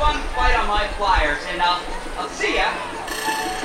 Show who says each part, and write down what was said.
Speaker 1: fun fight on my flyers, and I'll see ya.